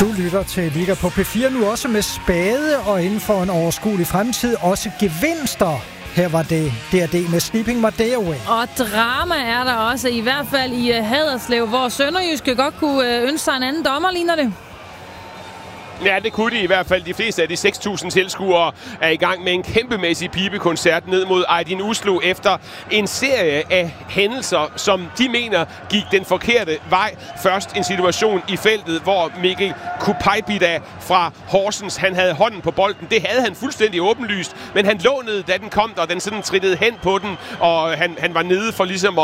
Du lytter til Liga på P4 nu også med spade og inden for en overskuelig fremtid også gevinster. Her var det DRD med Sleeping My Day Away. Og drama er der også, i hvert fald i Haderslev, hvor Sønderjyske godt kunne ønske sig en anden dommer, ligner det. Ja, det kunne de i hvert fald. De fleste af de 6.000 tilskuere er i gang med en kæmpemæssig pibekoncert ned mod Aydin Uslu efter en serie af hændelser, som de mener gik den forkerte vej. Først en situation i feltet, hvor Mikkel Kupajbida fra Horsens, han havde hånden på bolden. Det havde han fuldstændig åbenlyst, men han lånede, da den kom, og den sådan trittede hen på den, og han var nede for ligesom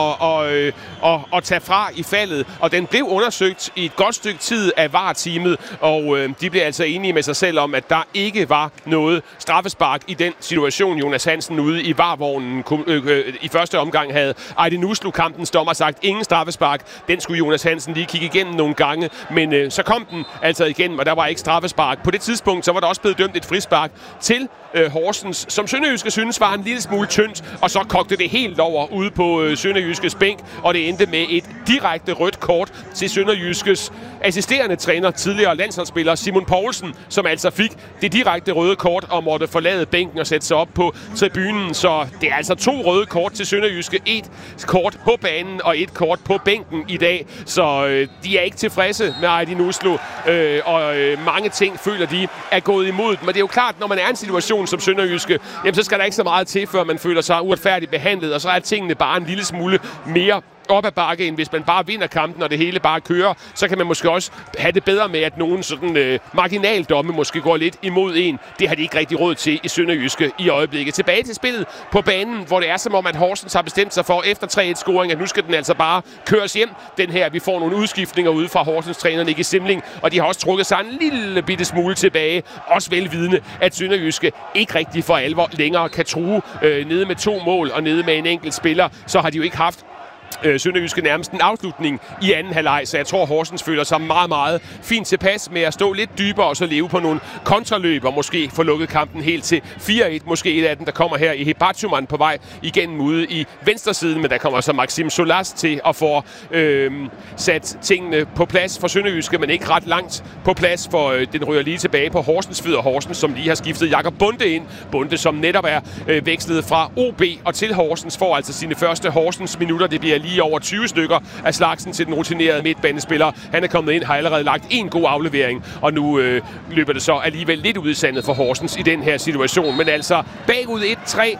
at tage fra i faldet. Og den blev undersøgt i et godt stykke tid af VAR-teamet, og de blev altså enige med sig selv om, at der ikke var noget straffespark i den situation. Jonas Hansen ude i VAR-vognen i første omgang havde Aydin Uslu-kampens dommer sagt ingen straffespark. Den skulle Jonas Hansen lige kigge igennem nogle gange, men så kom den altså igennem, og der var ikke straffespark. På det tidspunkt så var der også blevet dømt et frispark til Horsens, som Sønderjyske synes var en lille smule tyndt, og så kogte det helt over ude på Sønderjyskes bænk, og det endte med et direkte rødt kort til Sønderjyskes assisterende træner, tidligere landsholdsspiller Simon Poulsen, som altså fik det direkte røde kort og måtte forlade bænken og sætte sig op på tribunen. Så det er altså 2 røde kort til Sønderjyske. 1 kort på banen og 1 kort på bænken i dag. Så de er ikke tilfredse med Aydin Uslu, og mange ting føler de er gået imod. Men det er jo klart, når man er i en situation som Sønderjyske, jamen, så skal der ikke så meget til, før man føler sig uretfærdigt behandlet, og så er tingene bare en lille smule mere op ad bakke, end hvis man bare vinder kampen, og det hele bare kører. Så kan man måske også have det bedre med, at nogen sådan marginaldomme måske går lidt imod en. Det har de ikke rigtig råd til i Sønderjyske i øjeblikket. Tilbage til spillet på banen, hvor det er som om, at Horsens har bestemt sig for efter 3-1-scoring, at nu skal den altså bare køres hjem. Den her, vi får nogle udskiftninger ude fra Horsens træner Nicky Simling, og de har også trukket sig en lille bitte smule tilbage. Også velvidende, at Sønderjyske ikke rigtig for alvor længere kan true nede med 2 mål og nede med en enkelt spiller. Så har de jo ikke haft Sønderjyske nærmest en afslutning i anden halvleg, så jeg tror, Horsens føler sig meget, meget fint tilpas med at stå lidt dybere og så leve på nogle kontraløb og måske få lukket kampen helt til 4-1. Måske et af dem, der kommer her i Hebachuman på vej igennem ude i venstre side, men der kommer så Maxim Solas til at få sat tingene på plads for Sønderjyske, men ikke ret langt på plads, for den ryger lige tilbage på Horsens Fyder Horsens, som lige har skiftet Jakob Bunde ind. Bunde, som netop er vekslet fra OB og til Horsens, får altså sine første Horsens minutter. Det bliver lige over 20 stykker af slagsen til den rutinerede midtbanespiller. Han er kommet ind, har allerede lagt en god aflevering, og nu løber det så alligevel lidt ud i sandet for Horsens i den her situation. Men altså bagud 1-3,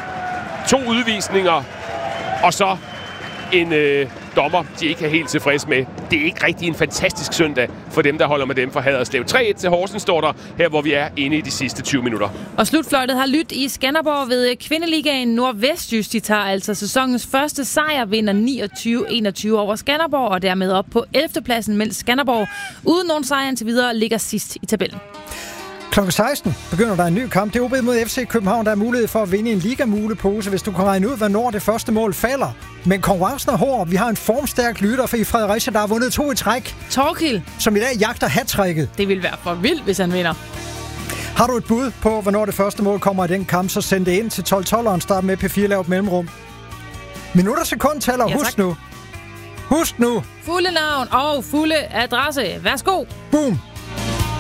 2 udvisninger, og så en dommer, de ikke er helt tilfredse med. Det er ikke rigtig en fantastisk søndag for dem, der holder med dem fra Haderslev. 3-1 til Horsens står der her, hvor vi er inde i de sidste 20 minutter. Og slutfløjtet har lyttet i Skanderborg ved Kvindeligaen Nordvestjysk. De tager altså sæsonens første sejr, vinder 29-21 over Skanderborg, og dermed op på 11. pladsen, mens Skanderborg uden nogen sejr indtil videre ligger sidst i tabellen. Kl. 16 begynder der en ny kamp. Det er OB mod FC København. Der er mulighed for at vinde en ligamulepose, hvis du kan regne ud, hvornår det første mål falder. Men konkurrencen er hård. Vi har en formstærk lytter i Fredericia, der har vundet 2 i træk. Torkild, som i dag jagter hat-tricket. Det vil være for vildt, hvis han vinder. Har du et bud på, hvornår det første mål kommer i den kamp, så send det ind til 1212'eren. Start med P4 lavt mellemrum. Minutter sekund tæller. Ja, husk nu. Fulde navn og fulde adresse. Værsgo. Boom.